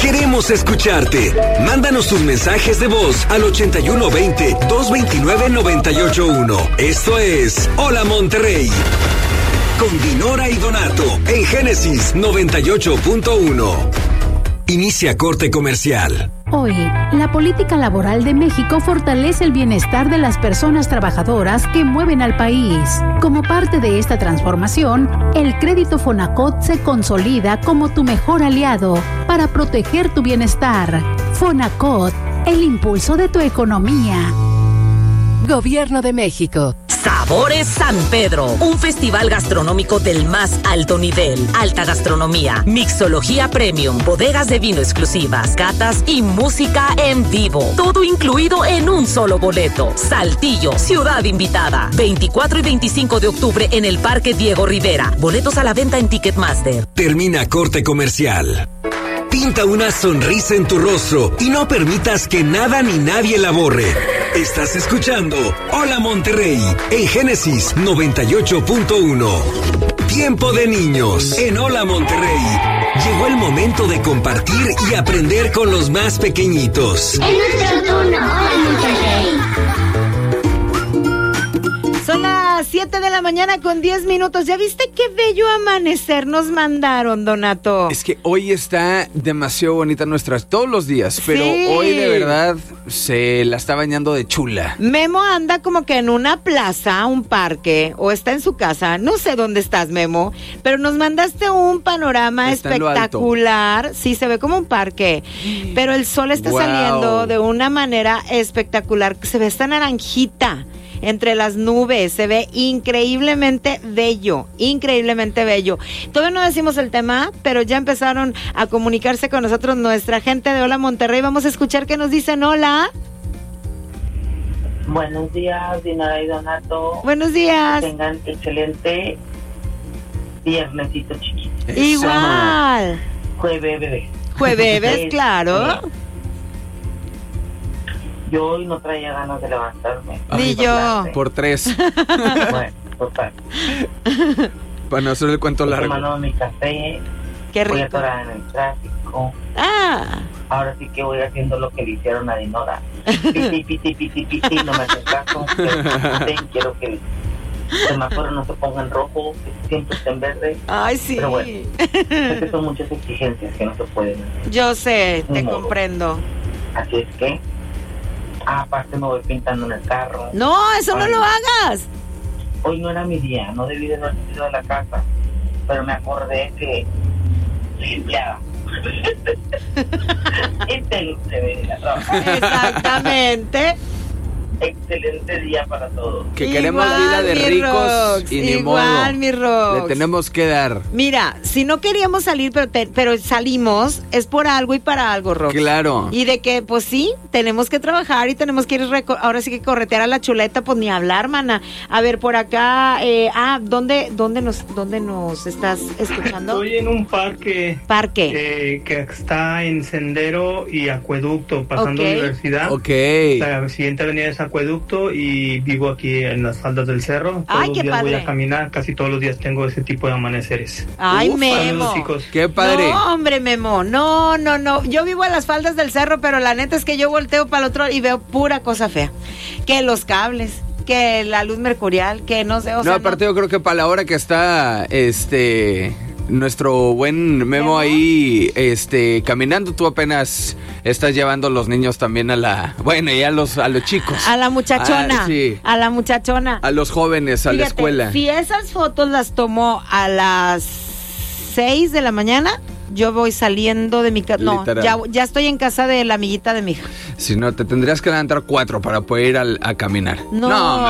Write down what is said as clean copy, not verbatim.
Queremos escucharte. Mándanos tus mensajes de voz al 8120-229-981. Esto es Hola Monterrey. Con Dinora y Donato en Génesis 98.1. Inicia corte comercial. Hoy, la política laboral de México fortalece el bienestar de las personas trabajadoras que mueven al país. Como parte de esta transformación, el crédito Fonacot se consolida como tu mejor aliado para proteger tu bienestar. Fonacot, el impulso de tu economía. Gobierno de México. Sabores San Pedro, un festival gastronómico del más alto nivel, alta gastronomía, mixología premium, bodegas de vino exclusivas, catas y música en vivo. Todo incluido en un solo boleto. Saltillo, ciudad invitada. 24 y 25 de octubre en el Parque Diego Rivera. Boletos a la venta en Ticketmaster. Termina corte comercial. Pinta una sonrisa en tu rostro y no permitas que nada ni nadie la borre. Estás escuchando Hola Monterrey en Génesis 98.1. Tiempo de niños en Hola Monterrey. Llegó el momento de compartir y aprender con los más pequeñitos. Es nuestro turno, Hola Monterrey. Son las 7 de la mañana con 10 minutos. ¿Ya viste qué bello amanecer nos mandaron, Donato? Es que hoy está demasiado bonita todos los días, pero sí. Hoy de verdad se la está bañando de chula. Memo anda como que en una plaza, un parque, o está en su casa. No sé dónde estás, Memo, pero nos mandaste un panorama está espectacular. Sí, se ve como un parque, pero el sol está saliendo de una manera espectacular. Se ve esta naranjita entre las nubes, se ve increíblemente bello, increíblemente bello. Todavía no decimos el tema, pero ya empezaron a comunicarse con nosotros nuestra gente de Hola Monterrey. Vamos a escuchar qué nos dicen. Hola. Buenos días, Dinora y Donato. Buenos días. Que tengan excelente viernesito chiquito. Igual. Jueves. Jueves, claro. Yo hoy no traía ganas de levantarme. Ni yo. Por 3. Bueno, total. Para no hacer el cuento largo. Tomando mi café. Qué rico. Voy atorada en el tráfico. Ahora sí que voy haciendo lo que le hicieron a Dinora. Piti, no me hacen caso. Quiero que el semáforo no se ponga en rojo, que siempre esté en verde. Ay, sí. Pero bueno, es que son muchas exigencias que no se pueden hacer. Yo sé, te comprendo. Así es que aparte me voy pintando en el carro. No, eso no lo hagas. Hoy no era mi día, no debí de haber salido de la casa, pero me acordé que soy empleada. Y tengo que venir a trabajar. Exactamente. Excelente día para todos. Que queremos vida de ricos Rox, y ni igual, modo. Mi Rox. Le tenemos que dar. Mira, si no queríamos salir, pero salimos, es por algo y para algo, Rox. Claro. Y de que, pues sí, tenemos que trabajar y tenemos que ir, ahora sí que corretear a la chuleta, pues ni hablar, mana. A ver, por acá, ¿dónde nos estás escuchando? Estoy en un parque. ¿Parque? Que está en Sendero y Acueducto, pasando Universidad. Ok. La siguiente avenida es Acueducto y vivo aquí en las faldas del cerro. Ay, todos qué los días padre. Voy a caminar, casi todos los días tengo ese tipo de amaneceres. Ay, Memo. Saludos, chicos. Qué padre. No, hombre, Memo, no. Yo vivo a las faldas del cerro, pero la neta es que yo volteo para el otro y veo pura cosa fea. Que los cables, que la luz mercurial, que no sé, aparte yo creo que para la hora que está nuestro buen Memo ahí caminando, tú apenas estás llevando a los niños también a los chicos. A la muchachona. Sí. A la muchachona. A los jóvenes, a la escuela. Si esas fotos las tomó a las 6 de la mañana, yo voy saliendo de mi casa. No, ya estoy en casa de la amiguita de mi hija. Si no, te tendrías que levantar 4 para poder ir a caminar. No.